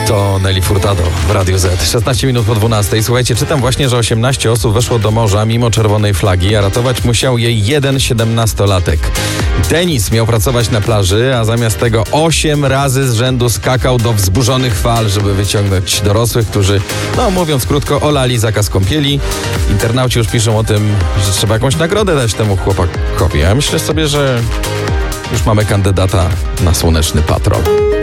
To Nelly Furtado w Radiu Z. 16 minut po 12. Słuchajcie, czytam właśnie, że 18 osób weszło do morza mimo czerwonej flagi, a ratować musiał jej jeden 17-latek. Denis miał pracować na plaży, a zamiast tego 8 razy z rzędu skakał do wzburzonych fal, żeby wyciągnąć dorosłych, którzy, mówiąc krótko, olali zakaz kąpieli. Internauci już piszą o tym, że trzeba jakąś nagrodę dać temu chłopakowi. Ja myślę sobie, że już mamy kandydata na Słoneczny Patrol.